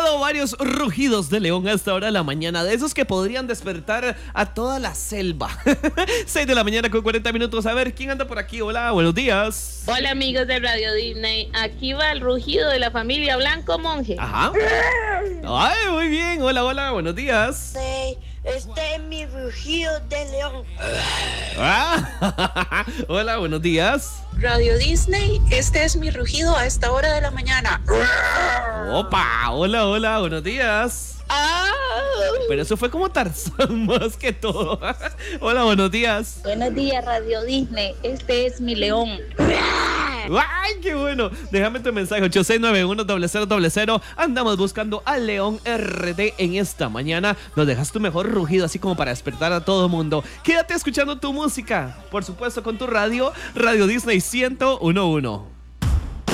escuchado varios rugidos de león a esta hora de la mañana, de esos que podrían despertar a toda la selva. 6 de la mañana con 40 minutos. A ver, ¿quién anda por aquí? Hola, buenos días. Hola amigos de Radio Disney, aquí va el rugido de la familia Blanco Monje. Ajá. Ay, muy bien. Hola, hola, buenos días. Este es mi rugido de león. Hola, buenos días. Radio Disney, este es mi rugido a esta hora de la mañana. Opa, hola, hola, buenos días. Pero eso fue como Tarzán más que todo. Hola, buenos días. Buenos días Radio Disney, este es mi león. ¡Ay, qué bueno! Déjame tu mensaje, 8691-0000. Andamos buscando al León RD en esta mañana. Nos dejas tu mejor rugido, así como para despertar a todo mundo. Quédate escuchando tu música, por supuesto, con tu radio, Radio Disney 101.1.